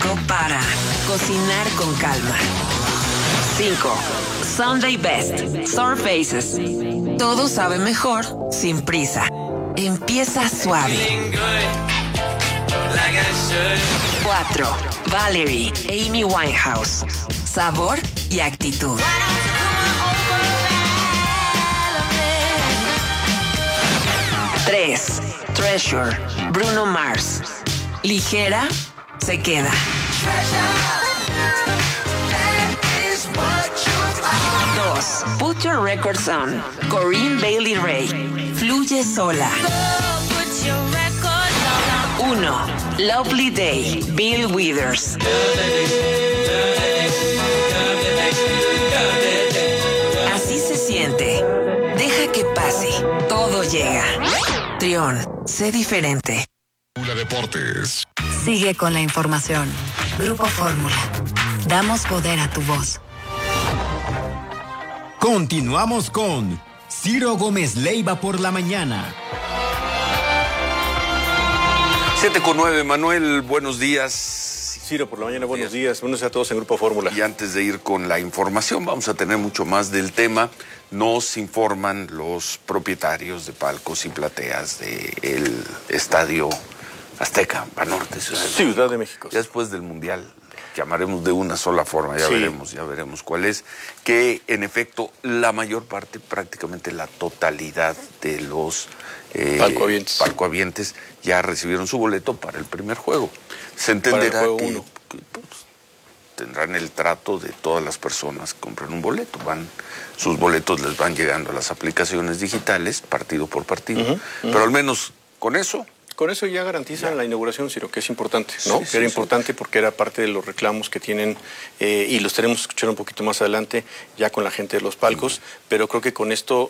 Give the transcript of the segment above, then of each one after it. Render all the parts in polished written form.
tiempo para cocinar con calma. 5. Sunday Best. Surfaces. Todo sabe mejor sin prisa. Empieza suave. 4. Valerie. Amy Winehouse. Sabor y actitud. 3. Treasure. Bruno Mars. Ligera, se queda. 2. Put Your Records On. Corinne Bailey Rae. Fluye sola. 1. Lovely Day. Bill Withers. Así se siente. Deja que pase. Todo llega. Trión, sé diferente. Deportes. Sigue con la información. Grupo Fórmula. Damos poder a tu voz. Continuamos con Ciro Gómez Leiva por la mañana. 7:09, Manuel, buenos días. Ciro, por la mañana, buenos días. Buenos días a todos en Grupo Fórmula. Y antes de ir con la información, vamos a tener mucho más del tema. Nos informan los propietarios de palcos y plateas del Estadio Azteca, Banorte, Ciudad de México. Ya después del Mundial, llamaremos de una sola forma, ya veremos cuál es, que en efecto la mayor parte, prácticamente la totalidad de los palcohabientes ya recibieron su boleto para el primer juego. Se entenderá que tendrán el trato de todas las personas que compran un boleto. Sus boletos les van llegando a las aplicaciones digitales, partido por partido, pero al menos con eso... Con eso ya garantizan la inauguración, Ciro, que es importante, ¿no? Era importante porque era parte de los reclamos que tienen y los tenemos que escuchar un poquito más adelante ya con la gente de los palcos, pero creo que con esto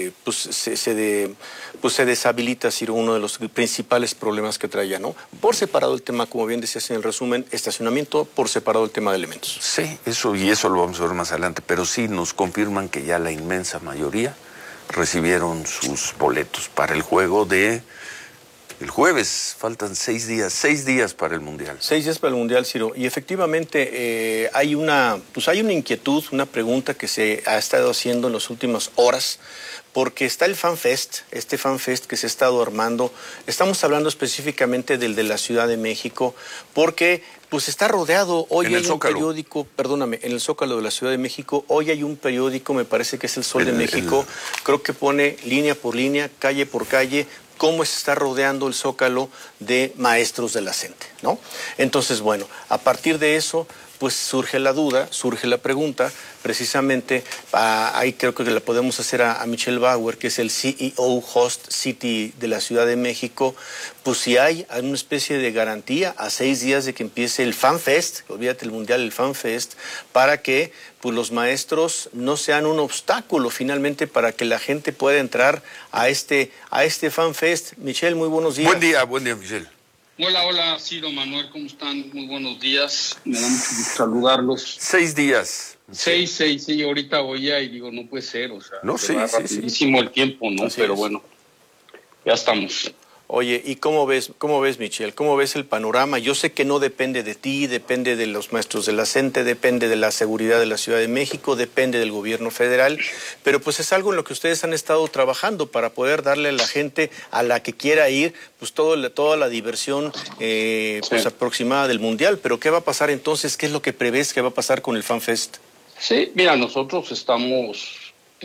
se deshabilita, Ciro, uno de los principales problemas que traía, ¿no? Por separado el tema, como bien decías en el resumen, estacionamiento, por separado el tema de elementos. Sí, eso lo vamos a ver más adelante, pero sí nos confirman que ya la inmensa mayoría recibieron sus boletos para el juego de... El jueves, faltan 6 días para el Mundial. 6 días para el Mundial, Ciro. Y efectivamente hay una inquietud, una pregunta que se ha estado haciendo en las últimas horas, porque está el FanFest, este FanFest que se ha estado armando. Estamos hablando específicamente del de la Ciudad de México, porque pues está rodeado. Hoy hay un periódico, en el Zócalo de la Ciudad de México, hoy hay un periódico, me parece que es El Sol de México, creo que pone línea por línea, calle por calle, cómo se está rodeando el Zócalo de maestros de la CENTE, ¿no? Entonces, bueno, a partir de eso, pues surge la duda, surge la pregunta, precisamente, ahí creo que la podemos hacer a Michelle Bauer, que es el CEO Host City de la Ciudad de México, pues si hay una especie de garantía a 6 días de que empiece el FanFest, olvídate el Mundial, el FanFest, para que pues los maestros no sean un obstáculo finalmente para que la gente pueda entrar a este FanFest. Michelle, muy buenos días. Buen día, Michelle. Hola, Ciro, Manuel, ¿cómo están? Muy buenos días. Me da mucho gusto saludarlos. 6 días. Sí, ahorita oía y digo, no puede ser, o sea, va rapidísimo el tiempo, ¿no? Pero bueno, ya estamos. Oye, ¿y cómo ves, Michelle? ¿Cómo ves el panorama? Yo sé que no depende de ti, depende de los maestros de la CENTE, depende de la seguridad de la Ciudad de México, depende del gobierno federal, pero pues es algo en lo que ustedes han estado trabajando para poder darle a la gente a la que quiera ir, pues toda la diversión pues aproximada del Mundial. Pero ¿qué va a pasar entonces? ¿Qué es lo que prevés que va a pasar con el FanFest? Sí, mira, nosotros estamos...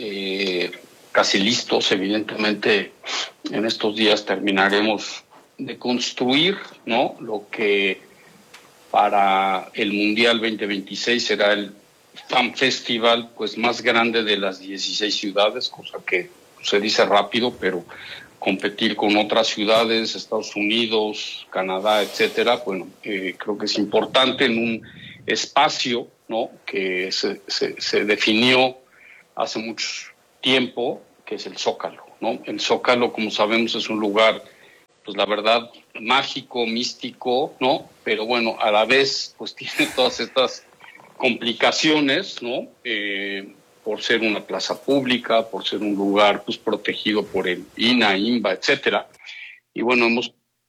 casi listos, evidentemente en estos días terminaremos de construir, ¿no? Lo que para el Mundial 2026 será el Fan Festival pues más grande de las 16 ciudades, cosa que se dice rápido, pero competir con otras ciudades, Estados Unidos, Canadá, etcétera, bueno, creo que es importante en un espacio, ¿no? Que se definió hace mucho tiempo, que es el Zócalo, ¿no? El Zócalo, como sabemos, es un lugar, pues la verdad, mágico, místico, ¿no? Pero bueno, a la vez, pues tiene todas estas complicaciones, ¿no? Por ser una plaza pública, por ser un lugar, pues, protegido por el INAH, INBA, etcétera. Y bueno, hemos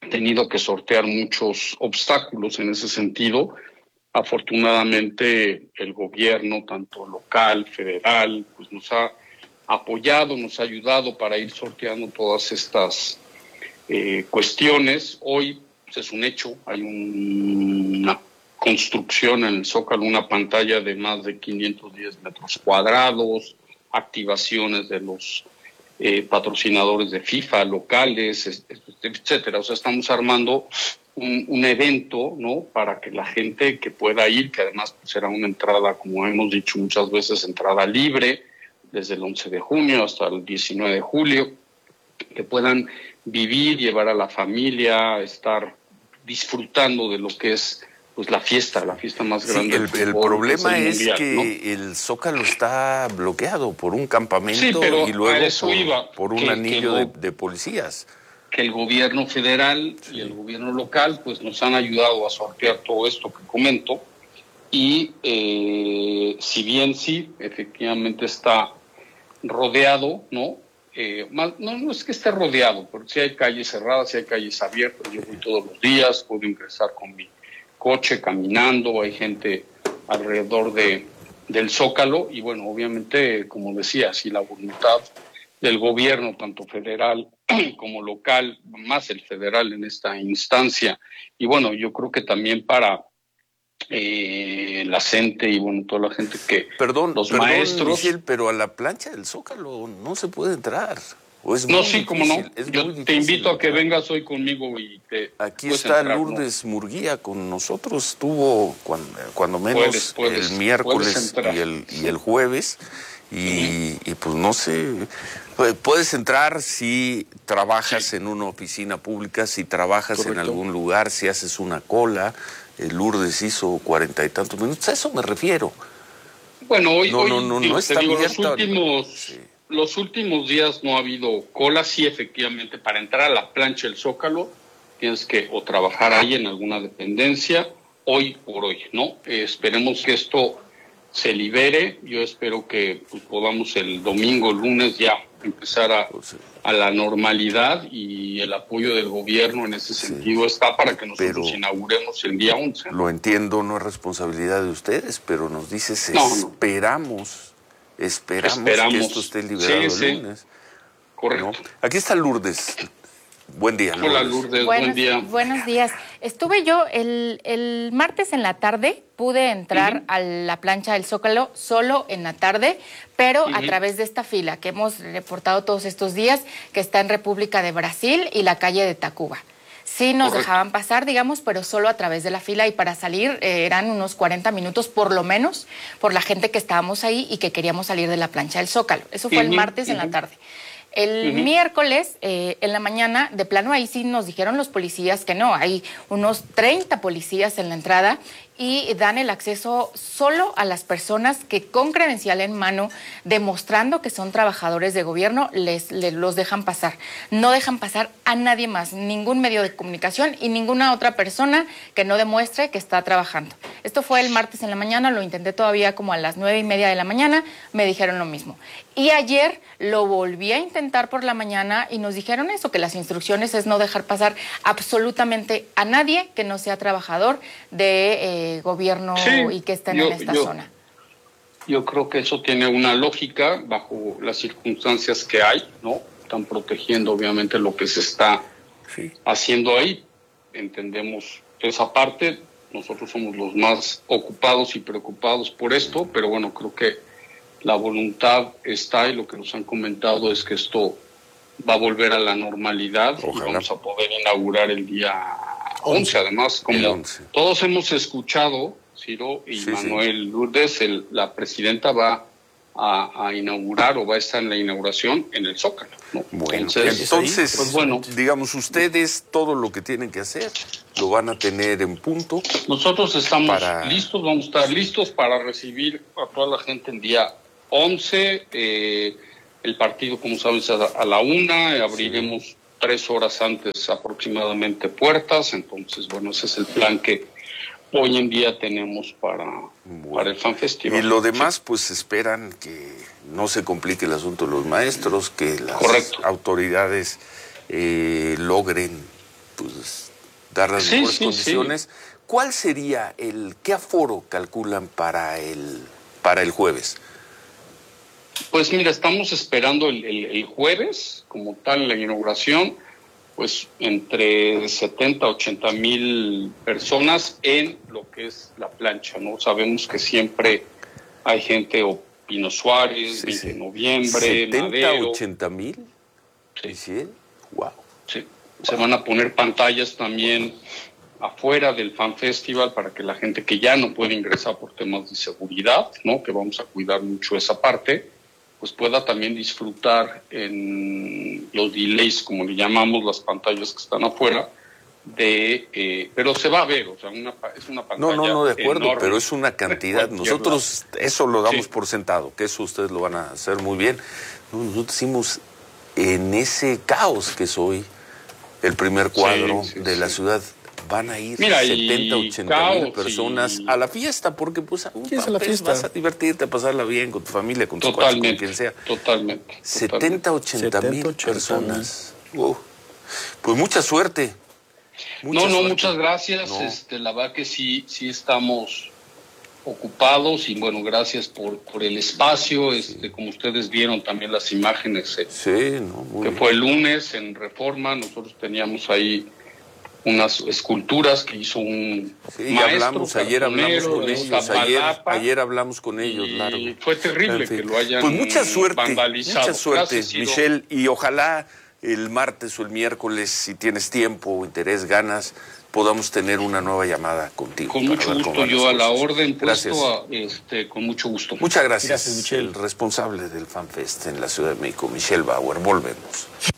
tenido que sortear muchos obstáculos en ese sentido. Afortunadamente el gobierno, tanto local, federal, pues nos ha apoyado, nos ha ayudado para ir sorteando todas estas cuestiones. Hoy pues, es un hecho, hay una construcción en el Zócalo, una pantalla de más de 510 metros cuadrados, activaciones de los patrocinadores de FIFA locales, etcétera. O sea, estamos armando un evento, ¿no? Para que la gente que pueda ir, que además pues, será una entrada, como hemos dicho muchas veces, entrada libre, desde el 11 de junio hasta el 19 de julio, que puedan vivir, llevar a la familia, estar disfrutando de lo que es pues la fiesta más grande. Sí, el problema es mundial, que ¿no? El Zócalo está bloqueado por un campamento, sí, pero y luego por un que, anillo de policías. Que el gobierno federal y el gobierno local pues nos han ayudado a sortear todo esto que comento, y si bien sí, efectivamente está rodeado, ¿no? No es que esté rodeado, porque si hay calles cerradas, si hay calles abiertas, yo voy todos los días, puedo ingresar con mi coche caminando, hay gente alrededor del Zócalo, y bueno, obviamente, como decía, si la voluntad del gobierno, tanto federal como local, más el federal en esta instancia, y bueno, yo creo que también para la gente y bueno, toda la gente que... los maestros... Michel, pero a la plancha del Zócalo no se puede entrar. ¿O es no, muy sí, difícil? Como no. Yo te invito a que entrar. Vengas hoy conmigo y te... Aquí está entrar, Lourdes, ¿no? Murguía con nosotros, estuvo cuando menos el miércoles y el jueves, y pues no sé, puedes entrar si trabajas en una oficina pública, si trabajas en algún lugar, si haces una cola. Lourdes hizo 40 y tantos minutos, a eso me refiero. Bueno, hoy no está abierta. Los últimos días no ha habido cola. Sí, efectivamente, para entrar a la plancha del Zócalo tienes que o trabajar ahí en alguna dependencia, hoy por hoy, ¿no? Esperemos que esto se libere. Yo espero que pues, podamos el domingo, lunes ya empezar a la normalidad, y el apoyo del gobierno en ese sentido está para que nosotros inauguremos el día 11. Lo entiendo, no es responsabilidad de ustedes, pero nos dices esperamos que esto esté liberado el lunes. Correcto. ¿No? Aquí está Lourdes. Buen día, Lourdes. Hola, Lourdes, buen día. Buenos días. Estuve yo el martes en la tarde, pude entrar a la plancha del Zócalo solo en la tarde, pero a través de esta fila que hemos reportado todos estos días, que está en República de Brasil y la calle de Tacuba. Sí nos dejaban pasar, digamos, pero solo a través de la fila, y para salir eran unos 40 minutos por lo menos, por la gente que estábamos ahí y que queríamos salir de la plancha del Zócalo. Eso fue el martes en la tarde. El miércoles, en la mañana, de plano ahí sí nos dijeron los policías que no, hay unos 30 policías en la entrada y dan el acceso solo a las personas que con credencial en mano, demostrando que son trabajadores de gobierno, los dejan pasar. No dejan pasar a nadie más, ningún medio de comunicación y ninguna otra persona que no demuestre que está trabajando. Esto fue el martes en la mañana, lo intenté todavía como a las 9:30 de la mañana, me dijeron lo mismo. Y ayer lo volví a intentar por la mañana y nos dijeron eso, que las instrucciones es no dejar pasar absolutamente a nadie que no sea trabajador de gobierno y que estén en esta zona. Yo creo que eso tiene una lógica bajo las circunstancias que hay, ¿no? Están protegiendo obviamente lo que se está haciendo ahí. Entendemos esa parte. Nosotros somos los más ocupados y preocupados por esto, pero bueno, creo que la voluntad está, y lo que nos han comentado es que esto va a volver a la normalidad. Ojalá. Y vamos a poder inaugurar el día 11. Además, como todos hemos escuchado, Ciro y Manuel Lourdes, la presidenta va a inaugurar o va a estar en la inauguración en el Zócalo, ¿no? Bueno, entonces pues bueno, digamos, ustedes todo lo que tienen que hacer lo van a tener en punto. Nosotros estamos listos, vamos a estar listos para recibir a toda la gente el día 11. El partido, como sabes, a la 1:00, abriremos 3 horas antes aproximadamente puertas. Entonces, bueno, ese es el plan que hoy en día tenemos para el Fan Festival. Y lo demás, pues esperan que no se complique el asunto de los maestros, que las autoridades logren pues dar las mejores sí, condiciones. sí. ¿Cuál sería qué aforo calculan para el jueves? Pues mira, estamos esperando el jueves, como tal, la inauguración, pues entre 70 a 80 mil personas en lo que es la plancha, ¿no? Sabemos que siempre hay gente, o Pino Suárez, 20 de noviembre, 70 Madero. 80 mil. Sí. Wow. Sí. Se van a poner pantallas también afuera del Fan Festival para que la gente que ya no puede ingresar por temas de seguridad, ¿no? Que vamos a cuidar mucho esa parte, pues pueda también disfrutar en los delays, como le llamamos, las pantallas que están afuera, pero se va a ver, o sea, es una pantalla No, de acuerdo, enorme, pero es una cantidad. Nosotros eso lo damos por sentado, que eso ustedes lo van a hacer muy bien. Nosotros decimos, en ese caos que es hoy, el primer cuadro de la ciudad, van a ir 70, 80 mil personas a la fiesta, porque pues es la fiesta? Vas a divertirte, a pasarla bien con tu familia, con tus cuates, con quien sea. Totalmente. 70, 80 mil personas. Pues mucha suerte. Muchas gracias. La verdad que sí estamos ocupados, y bueno, gracias por el espacio. Como ustedes vieron también las imágenes que fue el lunes en Reforma, nosotros teníamos ahí unas esculturas que hizo un maestro, ayer hablamos con ellos, ayer hablamos con ellos, largo. Fue terrible que lo hayan pues mucha suerte, vandalizado. Mucha suerte, Gracias, Michelle, y ojalá el martes o el miércoles, si tienes tiempo, interés, ganas, podamos tener una nueva llamada contigo. Con mucho gusto, yo a la orden, gracias. Con mucho gusto. Muchas gracias, Michelle. El responsable del FanFest en la Ciudad de México, Michelle Bauer. Volvemos.